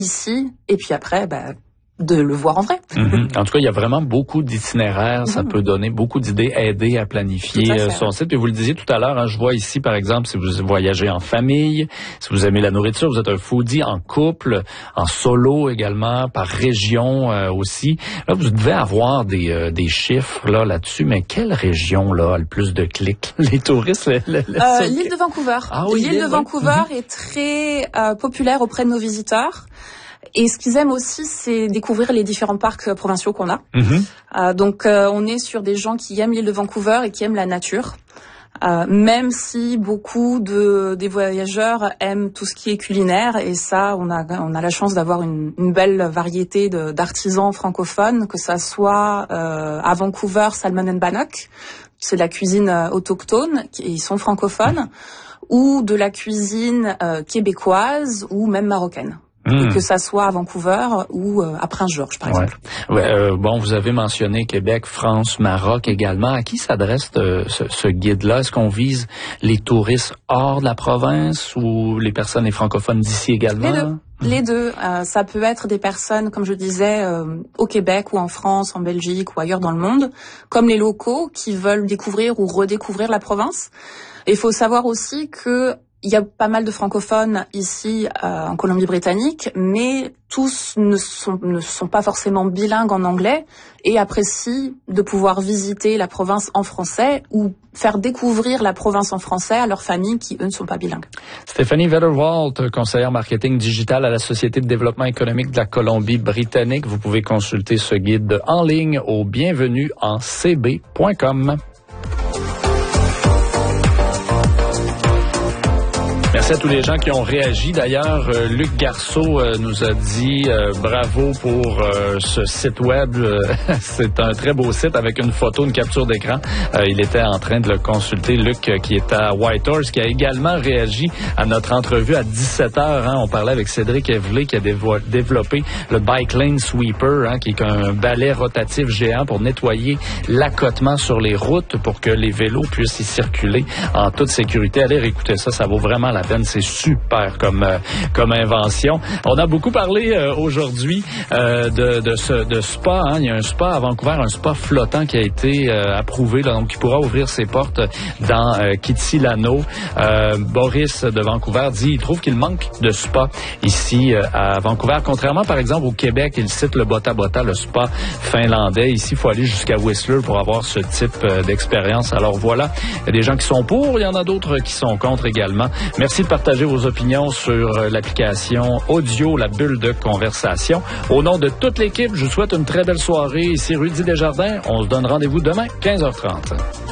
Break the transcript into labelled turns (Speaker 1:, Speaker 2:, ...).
Speaker 1: ici, et puis après, de le voir en vrai.
Speaker 2: En tout cas, il y a vraiment beaucoup d'itinéraires. Ça peut donner beaucoup d'idées, aider à planifier son site. Et vous le disiez tout à l'heure, hein, je vois ici, par exemple, si vous voyagez en famille, si vous aimez la nourriture, vous êtes un foodie en couple, en solo également, par région aussi. Là, vous devez avoir des chiffres là-dessus, mais quelle région là a le plus de clics? Les touristes?
Speaker 1: L'île de Vancouver.
Speaker 2: Ah oui,
Speaker 1: l'île de Vancouver est très populaire auprès de nos visiteurs. Et ce qu'ils aiment aussi, c'est découvrir les différents parcs provinciaux qu'on a. Donc, on est sur des gens qui aiment l'île de Vancouver et qui aiment la nature. Même si beaucoup des voyageurs aiment tout ce qui est culinaire, et ça, on a la chance d'avoir une belle variété d'artisans francophones, que ça soit à Vancouver, Salmon and Bannock, c'est de la cuisine autochtone, ils sont francophones, ou de la cuisine québécoise ou même marocaine. Et que ça soit à Vancouver ou à Prince-Georges, par exemple.
Speaker 2: Bon, vous avez mentionné Québec, France, Maroc également. À qui s'adresse ce guide-là? Est-ce qu'on vise les touristes hors de la province ou les francophones d'ici également?
Speaker 1: Les deux. Ça peut être des personnes, comme je disais, au Québec ou en France, en Belgique ou ailleurs dans le monde, comme les locaux qui veulent découvrir ou redécouvrir la province. Et il faut savoir aussi que il y a pas mal de francophones ici en Colombie-Britannique, mais tous ne sont pas forcément bilingues en anglais et apprécient de pouvoir visiter la province en français ou faire découvrir la province en français à leurs familles qui, eux, ne sont pas bilingues.
Speaker 2: Stéphanie Vetterwalt, conseillère marketing digital à la Société de développement économique de la Colombie-Britannique. Vous pouvez consulter ce guide en ligne au bienvenuencb.com. Merci à tous les gens qui ont réagi. D'ailleurs, Luc Garceau nous a dit bravo pour ce site web. C'est un très beau site avec une photo, une capture d'écran. Il était en train de le consulter. Luc, qui est à Whitehorse, qui a également réagi à notre entrevue à 17h. Hein. On parlait avec Cédric Evelé qui a développé le Bike Lane Sweeper, hein, qui est un balai rotatif géant pour nettoyer l'accotement sur les routes pour que les vélos puissent y circuler en toute sécurité. Allez réécouter ça, ça vaut vraiment la peine. C'est super comme invention. On a beaucoup parlé aujourd'hui de spa. Hein. Il y a un spa à Vancouver, un spa flottant qui a été approuvé, là, donc qui pourra ouvrir ses portes dans Kitsilano. Boris de Vancouver dit il trouve qu'il manque de spa ici à Vancouver. Contrairement, par exemple, au Québec, il cite le Bota Bota, le spa finlandais. Ici, il faut aller jusqu'à Whistler pour avoir ce type d'expérience. Alors voilà, il y a des gens qui sont pour, il y en a d'autres qui sont contre également. Merci de partager vos opinions sur l'application audio, la bulle de conversation. Au nom de toute l'équipe, je vous souhaite une très belle soirée. Ici Rudy Desjardins. On se donne rendez-vous demain, 15h30.